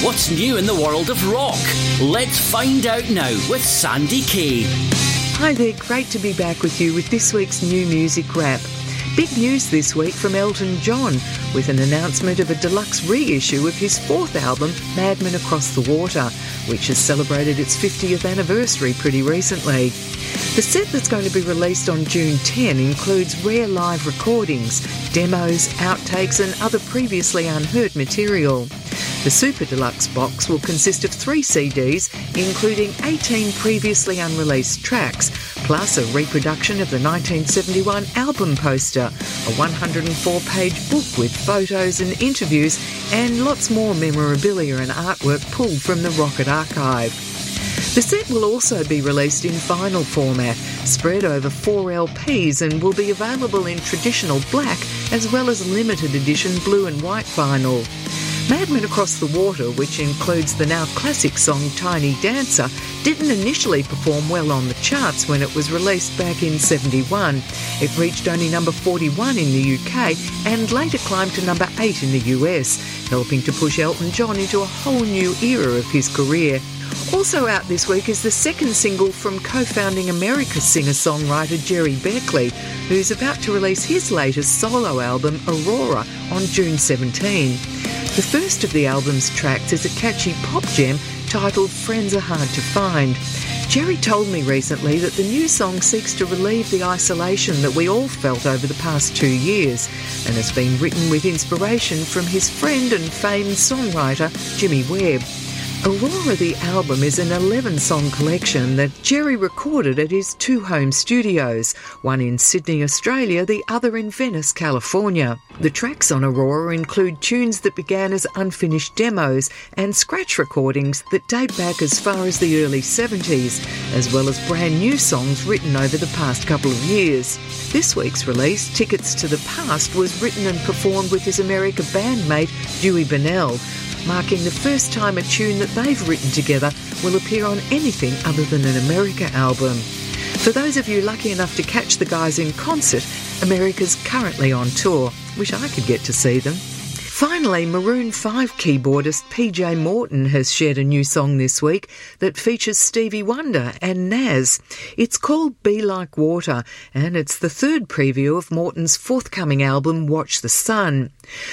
What's new in the world of rock? Let's find out now with Sandy Kay. Hi there, great to be back with you with this week's New Music Wrap. Big news this week from Elton John with an announcement of a deluxe reissue of his fourth album, Madman Across the Water, which has celebrated its 50th anniversary pretty recently. The set that's going to be released on June 10 includes rare live recordings, demos, outtakes and other previously unheard material. The Super Deluxe box will consist of 3 CDs, including 18 previously unreleased tracks, plus a reproduction of the 1971 album poster, a 104-page book with photos and interviews, and lots more memorabilia and artwork pulled from the Rocket Archive. The set will also be released in vinyl format, spread over 4 LPs, and will be available in traditional black as well as limited edition blue and white vinyl. Madman Across the Water, which includes the now classic song Tiny Dancer, didn't initially perform well on the charts when it was released back in '71. It reached only number 41 in the UK and later climbed to number 8 in the US, helping to push Elton John into a whole new era of his career. Also out this week is the second single from co-founding America singer-songwriter Jerry Beckley, who's about to release his latest solo album, Aurora, on June 17. The first of the album's tracks is a catchy pop gem titled Friends Are Hard to Find. Jerry told me recently that the new song seeks to relieve the isolation that we all felt over the past 2 years and has been written with inspiration from his friend and famed songwriter Jimmy Webb. Aurora the album is an 11-song collection that Jerry recorded at his 2 home studios, one in Sydney, Australia, the other in Venice, California. The tracks on Aurora include tunes that began as unfinished demos and scratch recordings that date back as far as the early 70s, as well as brand new songs written over the past couple of years. This week's release, Tickets to the Past, was written and performed with his America bandmate Dewey Bunnell, marking the first time a tune that they've written together will appear on anything other than an America album. For those of you lucky enough to catch the guys in concert, America's currently on tour. Wish I could get to see them. Finally, Maroon 5 keyboardist PJ Morton has shared a new song this week that features Stevie Wonder and Nas. It's called Be Like Water, and it's the third preview of Morton's forthcoming album, Watch the Sun.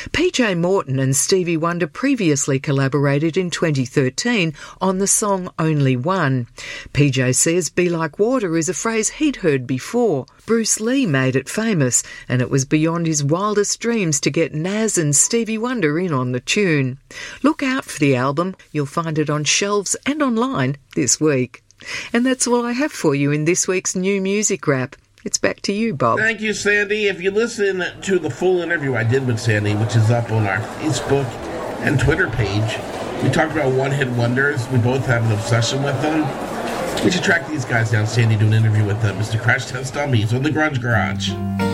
PJ Morton and Stevie Wonder previously collaborated in 2013 on the song Only One. PJ says Be Like Water is a phrase he'd heard before. Bruce Lee made it famous, and it was beyond his wildest dreams to get Nas and Stevie Wonder in on the tune. Look out for the album. You'll find it on shelves and online this week. And that's all I have for you in this week's New Music Wrap. It's back to you, Bob. Thank you, Sandy. If you listen to the full interview I did with Sandy, which is up on our Facebook and Twitter page, we talked about one-hit wonders. We both have an obsession with them. We should track these guys down. Sandy do an interview with them. Mr. Crash Test Dummies on the Grunge Garage.